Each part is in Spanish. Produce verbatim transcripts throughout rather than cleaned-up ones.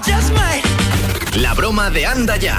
just might. La broma de Anda Ya.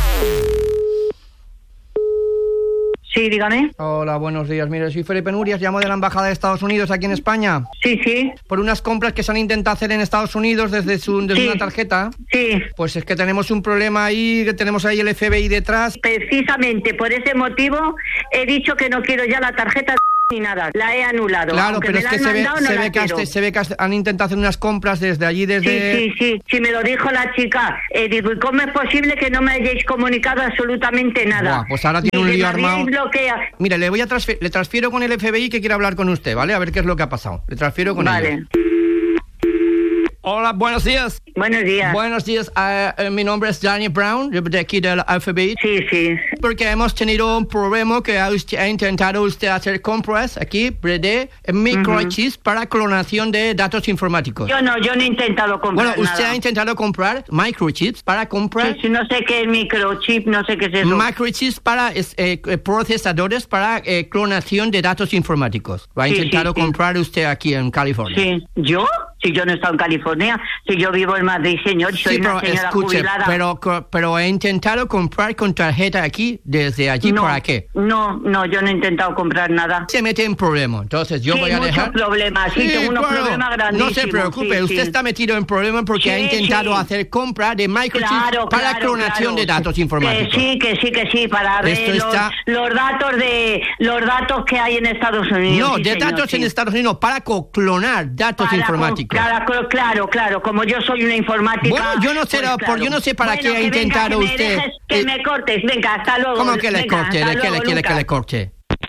Sí, dígame. Hola, buenos días. Mire, soy Felipe Nurias, llamo de la Embajada de Estados Unidos aquí en España. Sí, sí. Por unas compras que se han intentado hacer en Estados Unidos desde, su, desde sí. una tarjeta. Sí. Pues es que tenemos un problema ahí, que tenemos ahí el F B I detrás. Precisamente por ese motivo he dicho que no quiero ya la tarjeta ni nada, la he anulado. Claro, aunque pero me es que se ve, mandado, no se, ve que quiero. se ve que han intentado hacer unas compras desde allí, desde... Sí, sí, sí, sí, me lo dijo la chica. Eh, digo, ¿y cómo es posible que no me hayáis comunicado absolutamente nada? Buah, pues ahora tiene Ni un lío que me armado. habíais bloqueado. Mire, le voy a transfer- le transfiero con el F B I que quiere hablar con usted, ¿vale? A ver qué es lo que ha pasado. Le transfiero con Vale. ellos. Hola, buenos días. Buenos días. Buenos días, uh, uh, mi nombre es Danny Brown, de aquí del F B I. Sí, sí. Porque hemos tenido un problema que ha, usted, ha intentado usted hacer compras aquí de microchips uh-huh. para clonación de datos informáticos. Yo no, yo no he intentado comprar Bueno, usted nada. ha intentado comprar microchips para comprar... Sí, sí, no sé qué es microchip, no sé qué es eso. Microchips para es, eh, procesadores para eh, clonación de datos informáticos. Lo ha Sí, intentado sí, sí. comprar usted aquí en California. Sí. ¿Yo? Si yo no he estado en California, si yo vivo en Madrid, señor, soy Sí, pero una señora escuche, jubilada. pero, pero he intentado comprar con tarjeta aquí, desde allí no, para qué. No, no, yo no he intentado comprar nada. Se mete en problema, entonces yo sí, voy a muchos dejar... problemas, sí, tengo unos claro. problemas grandísimos. No se preocupe, sí, usted sí. está metido en problemas porque Sí, ha intentado sí. hacer compra de microchips Claro, para claro, clonación claro. de datos informáticos. Que sí, que sí, que sí, para ver Esto los, está- los datos de los datos que hay en Estados Unidos. No, sí, de señor, datos sí. en Estados Unidos para co- clonar datos Para informáticos. con- Claro, claro, claro, como yo soy una informática. Bueno, yo no sé, pues, por- claro. yo no sé para Bueno, qué ha que venga, intentado que me usted- dejes- que eh, me cortes, venga, hasta luego. ¿Cómo que le venga, corte? hasta ¿De qué le luego, quiere que Lucas. le corte?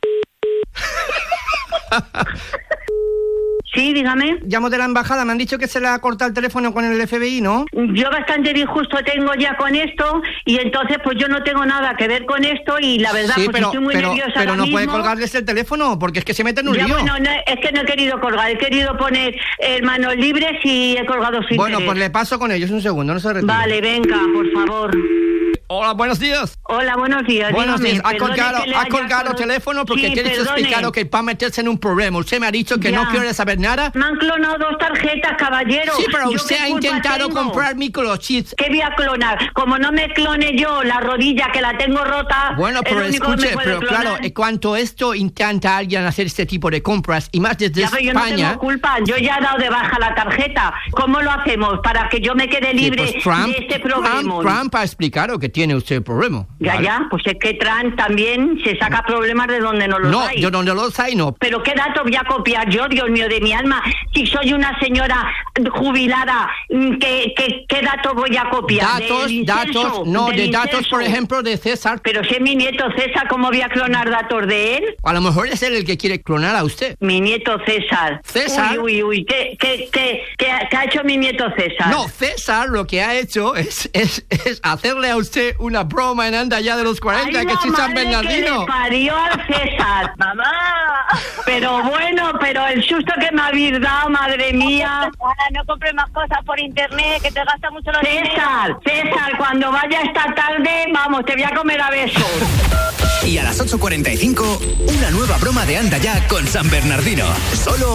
Sí, dígame. Llamo de la embajada, me han dicho que se le ha cortado el teléfono con el F B I, ¿no? Yo bastante disgusto tengo ya con esto y entonces pues yo no tengo nada que ver con esto y la verdad Sí, pues pero, estoy muy pero, nerviosa pero ahora no puede mismo. colgarles el teléfono porque es que se mete en un Ya, lío. bueno, no, es que no he querido colgar, he querido poner eh, manos libres y he colgado sin Bueno, querer. pues le paso con ellos un segundo, no se retire. Vale, venga, por favor. Hola, buenos días. Hola, buenos días. Buenos dígame, días. Ha perdone colgado, que le ha haya colgado col- teléfono porque Sí, tienes perdone. explicado que va a meterse en un problema. Usted me ha dicho que Ya. no quiere saber nada. Me han clonado dos tarjetas, caballero. Sí, pero ¿Yo usted qué ha culpa intentado tengo? comprar microchips. ¿Qué voy a clonar? Como no me clone yo la rodilla que la tengo rota. Bueno, es pero lo único que me escuche, puede pero clonar. claro, en cuanto esto intenta alguien hacer este tipo de compras, y más desde Ya, pero yo no España... tengo culpa, yo ya he dado de baja la tarjeta. ¿Cómo lo hacemos para que yo me quede Sí, libre pues Trump, de este problema? Trump, Trump ha explicado que tiene usted el problema. Ya, ¿vale? ya, pues es que Trump también se saca problemas de donde no los No, hay. yo donde los hay no. Pero qué datos voy a copiar yo, Dios mío, de mi alma. Si soy una señora jubilada, ¿qué, qué, qué datos voy a copiar? Datos, ¿Del incenso? datos, no, ¿Del de datos, incenso? por ejemplo, de César. Pero si es mi nieto César, ¿cómo voy a clonar datos de él? A lo mejor es él el que quiere clonar a usted. Mi nieto César. César. Uy, uy, uy. ¿Qué, qué, qué, qué, ha- qué ha hecho mi nieto César? No, César lo que ha hecho es, es, es hacerle a usted una broma en Anda Ya de los cuarenta, Ay, que la es San madre que Bernardino. le parió al César. ¡Mamá! Pero bueno, pero el susto que me habéis dado, madre mía. Ahora no compres más cosas por internet, que te gasta mucho los César, César, cuando vaya esta tarde, vamos, te voy a comer a besos. Y a las ocho cuarenta y cinco, una nueva broma de Anda Ya con San Bernardino. Solo